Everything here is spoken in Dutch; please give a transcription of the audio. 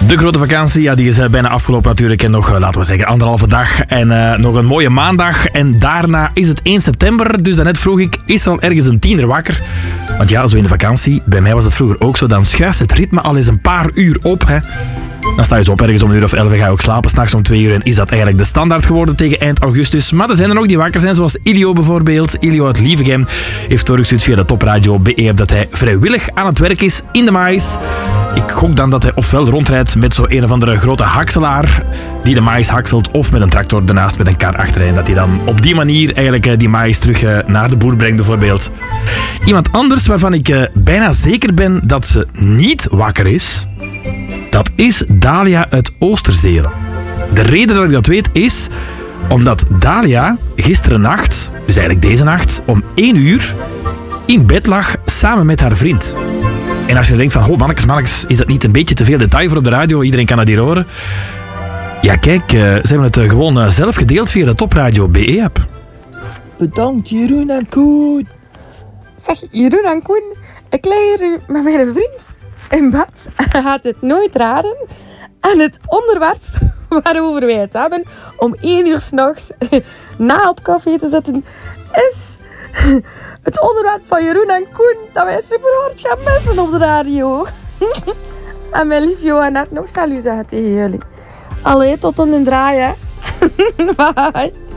De grote vakantie, ja, die is bijna afgelopen natuurlijk. En nog, laten we zeggen, 1,5 dag. En nog een mooie maandag. En daarna is het 1 september. Dus daarnet vroeg ik, is er al ergens een tiener wakker? Want ja, zo in de vakantie, bij mij was het vroeger ook zo. Dan schuift het ritme al eens een paar uur op, hè. Dan sta je zo op, ergens om 1:00 of 11:00 ga je ook slapen. 's Nachts om 2 uur en is dat eigenlijk de standaard geworden tegen eind augustus. Maar er zijn er nog die wakker zijn, zoals Ilio bijvoorbeeld. Ilio uit Lievegem heeft doorgestuurd via de Topradio BE dat hij vrijwillig aan het werk is in de maïs. Ik gok dan dat hij ofwel rondrijdt met zo'n een of andere grote hakselaar die de maïs hakselt, of met een tractor daarnaast met een kar achterin. Dat hij dan op die manier eigenlijk die maïs terug naar de boer brengt bijvoorbeeld. Iemand anders waarvan ik bijna zeker ben dat ze niet wakker is, dat is Dalia uit Oosterzelen. De reden dat ik dat weet is omdat Dalia gisteren nacht, dus eigenlijk deze nacht, om 1 uur in bed lag samen met haar vriend. En als je denkt van, mannetjes, is dat niet een beetje te veel detail voor op de radio? Iedereen kan dat hier horen. Ja, kijk, ze hebben het gewoon zelf gedeeld via de Topradio BE-app. Bedankt Jeroen en Koen. Zeg, Jeroen en Koen, ik lig hier met mijn vriend in bed. Hij gaat het nooit raden. En het onderwerp waarover wij het hebben om 1 uur 's nachts na op café te zitten is het onderwerp van Jeroen en Koen dat wij super hard gaan missen op de radio. En mijn lief Johan net nog salut zeggen tegen jullie. Allee, tot een draai, hè. Bye.